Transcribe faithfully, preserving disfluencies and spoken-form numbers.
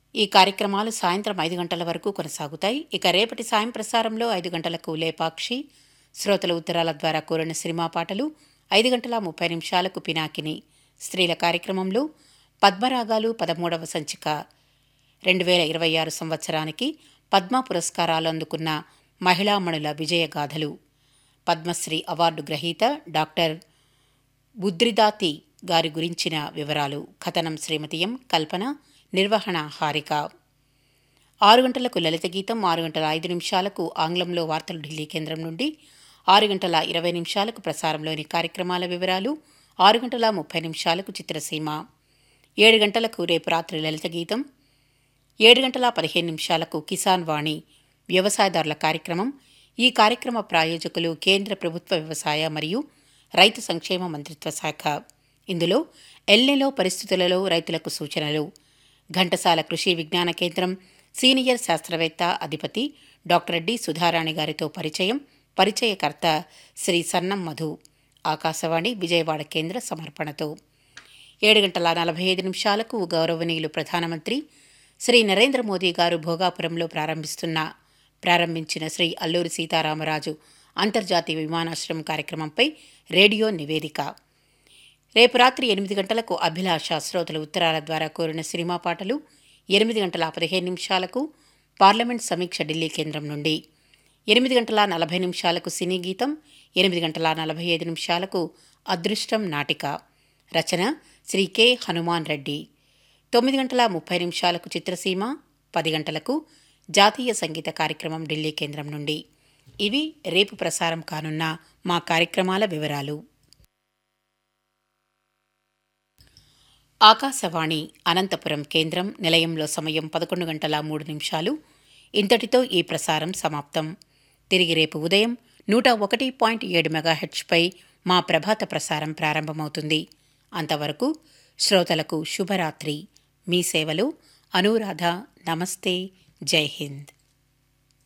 ఈ కార్యక్రమాలు సాయంత్రం ఐదు గంటల వరకు కొనసాగుతాయి. ఇక రేపటి సాయం ప్రసారంలో ఐదు గంటలకు లేపాక్షి, శ్రోతల ఉత్తరాల ద్వారా కోరిన సినిమా పాటలు, ఐదు గంటల ముప్పై నిమిషాలకు పినాకిని స్త్రీల కార్యక్రమంలో పద్మరాగాలు పదమూడవ సంచిక రెండు వేల ఇరవై ఆరు సంవత్సరానికి పద్మ పురస్కారాలు అందుకున్న మహిళామణుల విజయగాథలు, పద్మశ్రీ అవార్డు గ్రహీత డాక్టర్ బుద్రిదాతి గారి గురించిన వివరాలు, కథనం శ్రీమతి ఎం కల్పన, నిర్వహణ హారిక. ఆరు గంటలకు లలిత గీతం, ఆరు గంటల ఐదు నిమిషాలకు ఆంగ్లంలో వార్తలు ఢిల్లీ కేంద్రం నుండి, ఆరు గంటల ఇరవై నిమిషాలకు ప్రసారంలోని కార్యక్రమాల వివరాలు, ఆరు గంటల ముప్పై నిమిషాలకు చిత్రసీమ, ఏడు గంటలకు రేపు రాత్రి లలిత గీతం, ఏడు గంటల పదిహేను నిమిషాలకు కిసాన్ వాణి వ్యవసాయదారుల కార్యక్రమం. ఈ కార్యక్రమ ప్రాయోజకులు కేంద్ర ప్రభుత్వ వ్యవసాయ మరియు రైతు సంక్షేమ మంత్రిత్వ శాఖ. ఇందులో ఎల్నినో పరిస్థితులలో రైతులకు సూచనలు, ఘంటసాల కృషి విజ్ఞాన కేంద్రం సీనియర్ శాస్త్రవేత్త అధిపతి డాక్టర్ డి సుధారాణి గారితో పరిచయం, పరిచయకర్త శ్రీ సన్నం మధు. ఆకాశవాణి విజయవాడ కేంద్ర సమర్పణతో. ఏడు గంటల నలభై ఐదు నిమిషాలకు గౌరవనీయులు ప్రధానమంత్రి శ్రీ నరేంద్ర మోదీ గారు భోగాపురంలో ప్రారంభిస్తున్న ప్రారంభించిన శ్రీ అల్లూరి సీతారామరాజు అంతర్జాతీయ విమానాశ్రయం కార్యక్రమంపై రేడియో నివేదిక. రేపు రాత్రి ఎనిమిది గంటలకు అభిలాష శ్రోతల ఉత్తరాల ద్వారా కోరిన సినిమా పాటలు, ఎనిమిది గంటల పదిహేను నిమిషాలకు పార్లమెంట్ సమీక్ష ఢిల్లీ కేంద్రం నుండి, ఎనిమిది గంటల నలభై నిమిషాలకు సినీ గీతం, ఎనిమిది గంటల నలభై ఐదు నిమిషాలకు అదృష్టం నాటిక, రచన శ్రీ కె హనుమాన్ రెడ్డి, తొమ్మిది గంటల ముప్పై నిమిషాలకు చిత్రసీమ, పది గంటలకు జాతీయ సంగీత కార్యక్రమం ఢిల్లీ కేంద్రం నుండి. ఇవి రేపు ప్రసారం కానున్న మా కార్యక్రమాల వివరాలు. ఆకాశవాణి అనంతపురం కేంద్రం నిలయంలో సమయం పదకొండు గంటల మూడు నిమిషాలు. ఇంతటితో ఈ ప్రసారం సమాప్తం. తిరిగి రేపు ఉదయం నూట ఒకటి పాయింట్ ఏడు మెగాహెర్ట్జ్పై మా ప్రభాత ప్రసారం ప్రారంభమవుతుంది. అంతవరకు శ్రోతలకు శుభరాత్రి. మీ సేవలో అనురాధ. నమస్తే. జై హింద్.